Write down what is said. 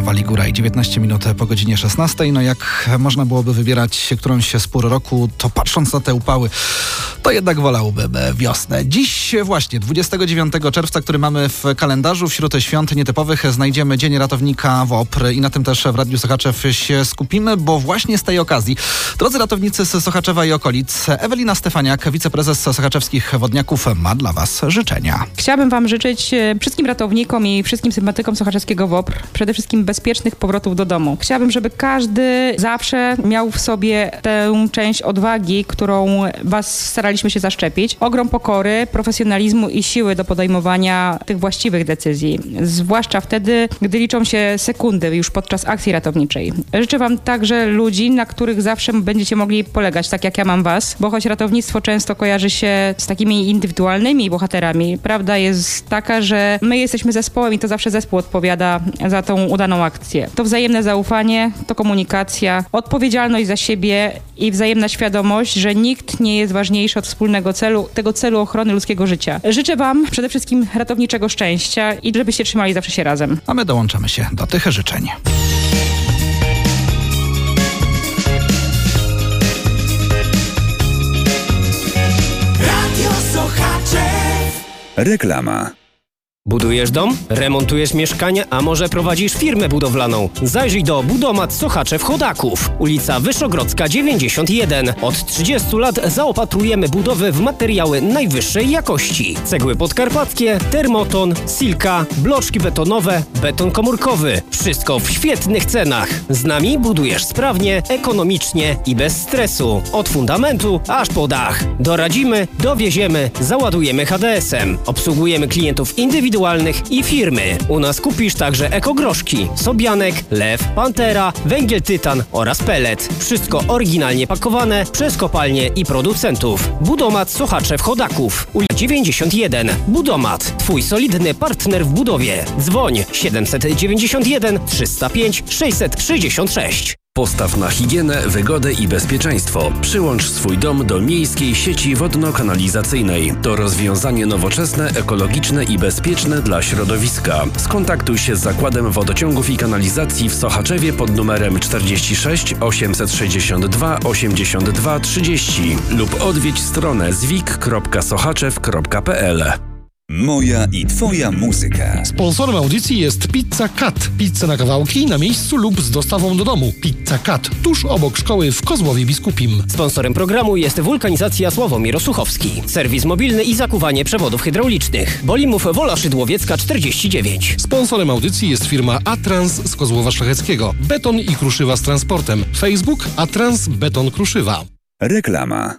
powoli góra i 19 minut po godzinie 16. No jak można byłoby wybierać którąś z pór roku, to patrząc na te upały, to jednak wolałbym wiosnę. Dziś właśnie, 29 czerwca, który mamy w kalendarzu, wśród świąt nietypowych znajdziemy Dzień Ratownika WOPR i na tym też w Radiu Sochaczew się skupimy, bo właśnie z tej okazji, drodzy ratownicy z Sochaczewa i okolic, Ewelina Stefaniak, wiceprezes Sochaczewskich Wodniaków, ma dla Was życzenia. Chciałabym Wam życzyć wszystkim ratownikom i wszystkim sympatykom sochaczewskiego WOPR przede wszystkim bezpiecznych powrotów do domu. Chciałabym, żeby każdy zawsze miał w sobie tę część odwagi, którą Was staraliśmy się zaszczepić. Ogrom pokory, profesjonalizmu i siły do podejmowania tych właściwych decyzji. Zwłaszcza wtedy, gdy liczą się sekundy już podczas akcji ratowniczej. Życzę Wam także ludzi, na których zawsze będziecie mogli polegać, tak jak ja mam Was, bo choć ratownictwo często kojarzy się z takimi indywidualnymi bohaterami, prawda jest taka, że my jesteśmy zespołem i to zawsze zespół odpowiada za tą udaną akcję. To wzajemne zaufanie, to komunikacja, odpowiedzialność za siebie i wzajemna świadomość, że nikt nie jest ważniejszy od wspólnego celu, tego celu ochrony ludzkiego życia. Życzę Wam przede wszystkim ratowniczego szczęścia i żebyście trzymali zawsze się razem. A my dołączamy się do tych życzeń. Radio Sochaczew. Reklama. Budujesz dom? Remontujesz mieszkanie? A może prowadzisz firmę budowlaną? Zajrzyj do Budomat Sochaczew Chodaków. Ulica Wyszogrodzka 91. Od 30 lat zaopatrujemy budowę w materiały najwyższej jakości. Cegły podkarpackie, termoton, silka, bloczki betonowe, beton komórkowy. Wszystko w świetnych cenach. Z nami budujesz sprawnie, ekonomicznie i bez stresu. Od fundamentu aż po dach. Doradzimy, dowieziemy, załadujemy HDS-em. Obsługujemy klientów indywidualnych i firmy. U nas kupisz także ekogroszki, sobianek, lew, pantera, węgiel tytan oraz pellet. Wszystko oryginalnie pakowane przez kopalnie i producentów. Budomat Sochaczew Chodaków. Ulica 91. Budomat. Twój solidny partner w budowie. Dzwoń 791 305 666. Postaw na higienę, wygodę i bezpieczeństwo. Przyłącz swój dom do miejskiej sieci wodno-kanalizacyjnej. To rozwiązanie nowoczesne, ekologiczne i bezpieczne dla środowiska. Skontaktuj się z Zakładem Wodociągów i Kanalizacji w Sochaczewie pod numerem 46 862 82 30 lub odwiedź stronę zwik.sochaczew.pl. Moja i Twoja muzyka. Sponsorem audycji jest Pizza Cut. Pizza na kawałki, na miejscu lub z dostawą do domu. Pizza Cut, tuż obok szkoły w Kozłowie Biskupim. Sponsorem programu jest Wulkanizacja Sławomir Suchowski. Serwis mobilny i zakuwanie przewodów hydraulicznych. Bolimów Wola Szydłowiecka 49. Sponsorem audycji jest firma Atrans z Kozłowa Szlacheckiego. Beton i kruszywa z transportem. Facebook Atrans Beton Kruszywa. Reklama.